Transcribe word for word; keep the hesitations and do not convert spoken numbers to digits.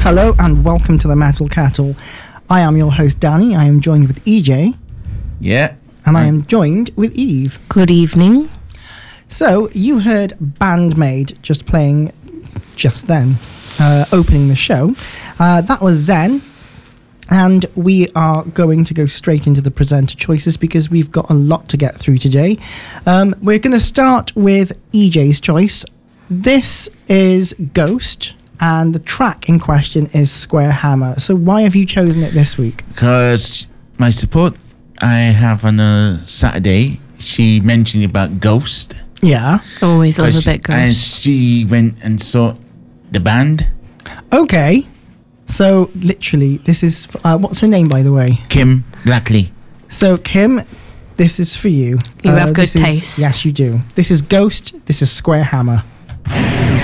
Hello and welcome to the Metal Kettle. I am your host Danny. I am joined with E J. Yeah. And I am joined with Eve. Good evening. So you heard Bandmade just playing just then, uh, opening the show. Uh, that was Zen. And we are going to go straight into the presenter choices because we've got a lot to get through today. Um, we're going to start with E J's choice. This is Ghost. And the track in question is Square Hammer. So why have you chosen it this week? Because my support I have on a Saturday, she mentioned about Ghost. Yeah. Always love a bit Ghost. And Ghost. she went and saw the band. Okay. So literally, this is... Uh, what's her name, by the way? Kim Blackley. So, Kim, this is for you. You Uh, have good this is- taste. Yes, you do. This is Ghost. This is Square Hammer.